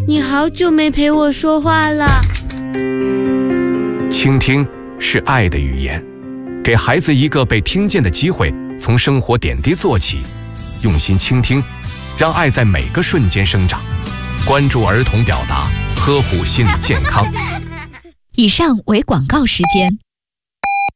你好久没陪我说话了。 倾听是爱的语言，给孩子一个被听见的机会，从生活点滴做起，用心倾听，让爱在每个瞬间生长。关注儿童表达，呵护心理健康。 以上为广告时间。